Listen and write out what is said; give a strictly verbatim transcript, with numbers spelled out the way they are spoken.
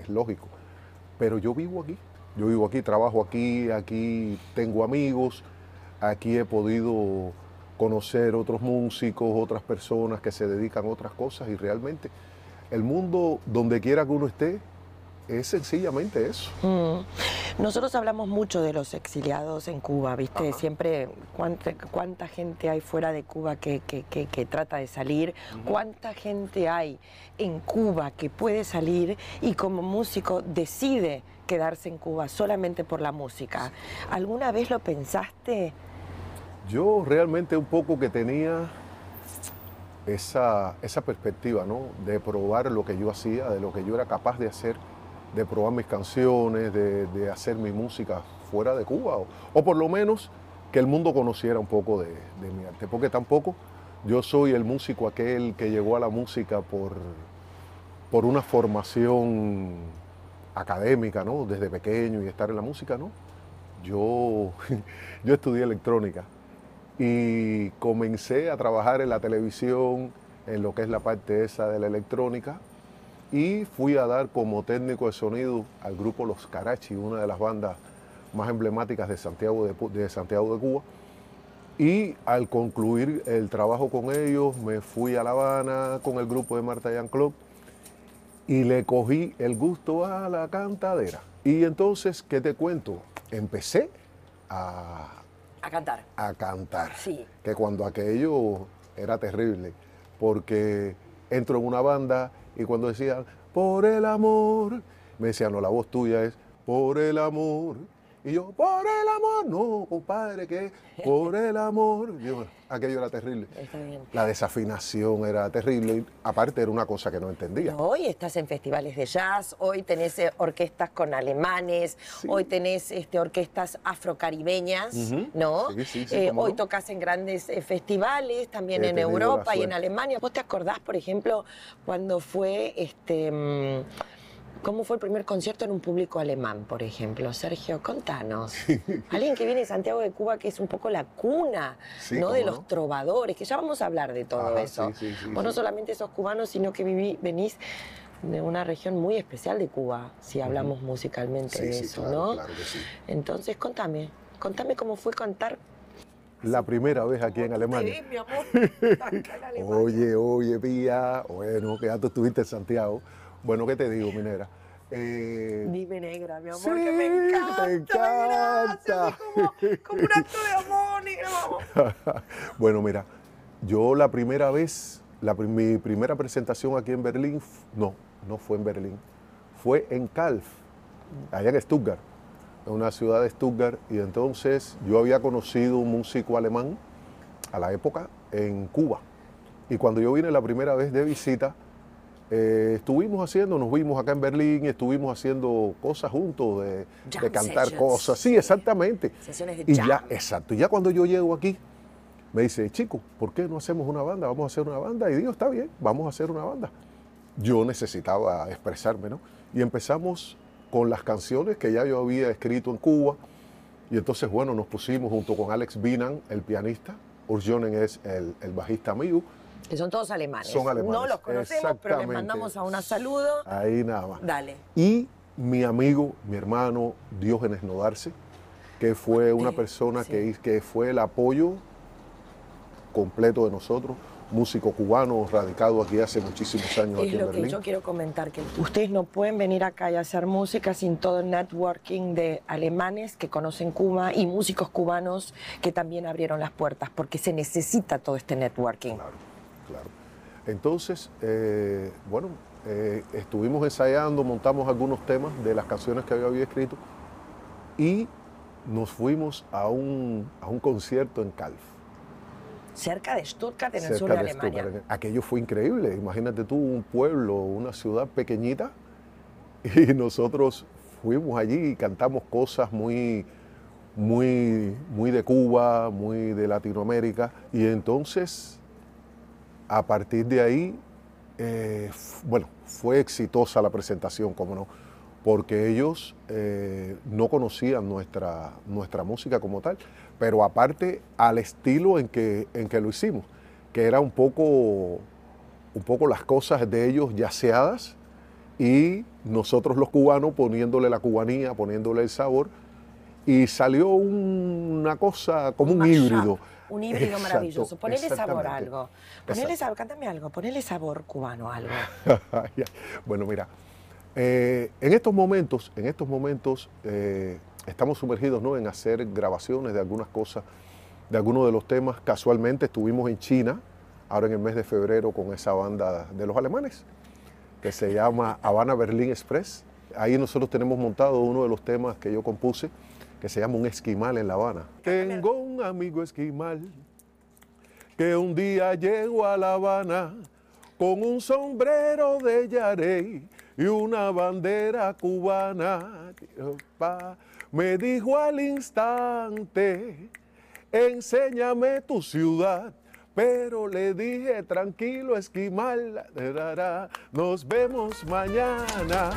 es lógico. Pero yo vivo aquí, yo vivo aquí, trabajo aquí, aquí tengo amigos, aquí he podido conocer otros músicos, otras personas que se dedican a otras cosas y realmente el mundo, donde quiera que uno esté, es sencillamente eso. Mm. Nosotros hablamos mucho de los exiliados en Cuba, ¿viste? Ajá. Siempre cuánta, cuánta gente hay fuera de Cuba que, que, que, que trata de salir, uh-huh. Cuánta gente hay en Cuba que puede salir y como músico decide quedarse en Cuba solamente por la música. ¿Alguna vez lo pensaste? Yo realmente un poco que tenía esa, esa perspectiva, ¿no? De probar lo que yo hacía, de lo que yo era capaz de hacer, de probar mis canciones, de, de hacer mi música fuera de Cuba, o, o por lo menos que el mundo conociera un poco de, de mi arte, porque tampoco yo soy el músico aquel que llegó a la música por, por una formación académica, ¿no? Desde pequeño y estar en la música, ¿no? Yo, yo estudié electrónica y comencé a trabajar en la televisión, en lo que es la parte esa de la electrónica, y fui a dar como técnico de sonido al grupo Los Carachi, una de las bandas más emblemáticas de Santiago de, de Santiago de Cuba. Y al concluir el trabajo con ellos, me fui a La Habana con el grupo de Marta Jan Club y le cogí el gusto a la cantadera. Y entonces, ¿qué te cuento? Empecé a... A cantar. A cantar. Sí. Que cuando aquello era terrible, porque entro en una banda y cuando decían, por el amor, me decían, no, la voz tuya es, por el amor. Y yo, por el amor, no, compadre, que por el amor. Y yo, bueno, aquello era terrible. Está bien. La desafinación era terrible, y aparte era una cosa que no entendía. Hoy estás en festivales de jazz, hoy tenés eh, orquestas con alemanes, sí. Hoy tenés este, orquestas afrocaribeñas, uh-huh. ¿No? Sí, sí, sí, eh, hoy no. tocas en grandes eh, festivales, también He en Europa y en suerte. Alemania. ¿Vos te acordás, por ejemplo, cuando fue este... Mmm, ¿cómo fue el primer concierto en un público alemán, por ejemplo? Sergio, contanos. Alguien que viene de Santiago de Cuba, que es un poco la cuna, sí, ¿no? De los no? trovadores, que ya vamos a hablar de todo Ajá, eso. Sí, sí, sí, Vos sí. no solamente sos cubano, sino que viví, venís de una región muy especial de Cuba, si hablamos uh-huh. musicalmente sí, de sí, eso, claro, ¿no? Claro que sí. Entonces, contame, contame cómo fue cantar. La primera vez aquí en Alemania. Ves, mi amor, acá en Alemania. Oye, oye, Pía, bueno, que ya tú estuviste en Santiago. Bueno, ¿qué te digo, mi negra? Eh, Dime, negra, mi amor, sí, que me encanta. Te encanta. Gracias, como, como un acto de amor, negra. Bueno, mira, yo la primera vez, la, mi primera presentación aquí en Berlín, no, no fue en Berlín, fue en Calw, allá en Stuttgart, en una ciudad de Stuttgart, y entonces yo había conocido un músico alemán a la época en Cuba. Y cuando yo vine la primera vez de visita, Eh, estuvimos haciendo, nos vimos acá en Berlín y estuvimos haciendo cosas juntos, de, de cantar sessions. Cosas. Sí, exactamente. Sesiones de y jam. ya, exacto. Y ya cuando yo llego aquí, me dice, chico, ¿por qué no hacemos una banda? Vamos a hacer una banda. Y digo, está bien, vamos a hacer una banda. Yo necesitaba expresarme, ¿no? Y empezamos con las canciones que ya yo había escrito en Cuba. Y entonces, bueno, nos pusimos junto con Alex Binan, el pianista. Urs Jonen es el, el bajista mío. Que son todos alemanes. Son alemanes. No los conocemos, pero les mandamos a una saludo. Ahí nada más. Dale. Y mi amigo, mi hermano Diógenes Nodarse, que fue una eh, persona sí. que, que fue el apoyo completo de nosotros, músico cubano radicado aquí hace muchísimos años. Es aquí lo en Berlín. Que yo quiero comentar, que ustedes no pueden venir acá y hacer música sin todo el networking de alemanes que conocen Cuba y músicos cubanos que también abrieron las puertas, porque se necesita todo este networking. Claro. Claro. Entonces, eh, bueno, eh, estuvimos ensayando, montamos algunos temas de las canciones que yo había escrito y nos fuimos a un, a un concierto en Calw. Cerca de Stuttgart, en Cerca el sur de, de Alemania. Stuttgart. Aquello fue increíble. Imagínate tú, un pueblo, una ciudad pequeñita, y nosotros fuimos allí y cantamos cosas muy, muy, muy de Cuba, muy de Latinoamérica, y entonces... A partir de ahí, eh, bueno, fue exitosa la presentación, como no, porque ellos eh, no conocían nuestra, nuestra música como tal, pero aparte al estilo en que, en que lo hicimos, que era un poco, un poco las cosas de ellos yaceadas y nosotros los cubanos poniéndole la cubanía, poniéndole el sabor, y salió un- una cosa como un, mashup, híbrido. Un híbrido Exacto, maravilloso. Ponele sabor a exactamente. algo. Ponele Exacto. sabor, cántame algo. Ponele sabor cubano a algo. Bueno, mira, eh, en estos momentos, en estos momentos eh, estamos sumergidos, ¿no?, en hacer grabaciones de algunas cosas, de algunos de los temas. Casualmente estuvimos en China, ahora en el mes de febrero, con esa banda de los alemanes, que se llama Habana Berlín Express. Ahí nosotros tenemos montado uno de los temas que yo compuse, que se llama Un esquimal en La Habana. Tengo un amigo esquimal que un día llegó a La Habana con un sombrero de yarey y una bandera cubana. Me dijo al instante, enséñame tu ciudad. Pero le dije, tranquilo, esquimal, nos vemos mañana.